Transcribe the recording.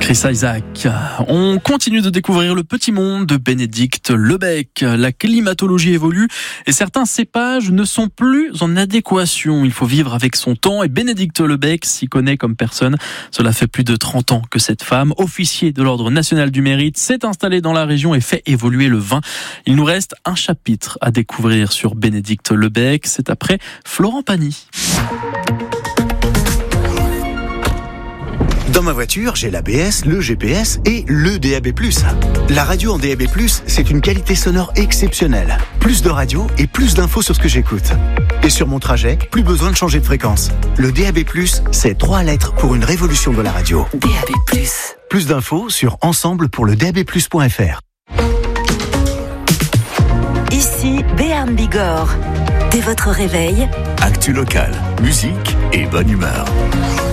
Chris Isaak. On continue de découvrir le petit monde de Bénédicte Lebec. La climatologie évolue et certains cépages ne sont plus en adéquation. Il faut vivre avec son temps et Bénédicte Lebec s'y connaît comme personne. Cela fait plus de 30 ans que cette femme, officier de l'Ordre national du mérite, s'est installée dans la région et fait évoluer le vin. Il nous reste un chapitre à découvrir sur Bénédicte Lebec. C'est après Florent Pagny. Dans ma voiture, j'ai l'ABS, le GPS et le DAB+. La radio en DAB+, c'est une qualité sonore exceptionnelle. Plus de radio et plus d'infos sur ce que j'écoute. Et sur mon trajet, plus besoin de changer de fréquence. Le DAB+, c'est 3 lettres pour une révolution de la radio. DAB+. Plus d'infos sur ensemble-pour-le-DAB+.fr. Ici Béarn Bigorre. Dès votre réveil, actu local, musique et bonne humeur.